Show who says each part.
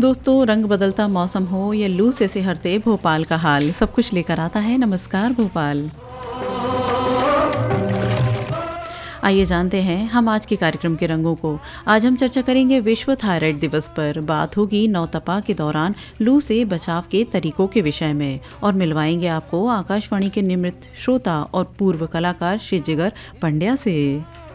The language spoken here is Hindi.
Speaker 1: दोस्तों, रंग बदलता मौसम हो या लू से सिहरते भोपाल का हाल, सब कुछ लेकर आता है नमस्कार भोपाल। आइए जानते हैं हम आज के कार्यक्रम के रंगों को। आज हम चर्चा करेंगे विश्व थायराइड दिवस पर, बात होगी नौतपा के दौरान लू से बचाव के तरीकों के विषय में, और मिलवाएंगे आपको आकाशवाणी के नियमित श्रोता और पूर्व कलाकार श्री जिगर पंड्या से।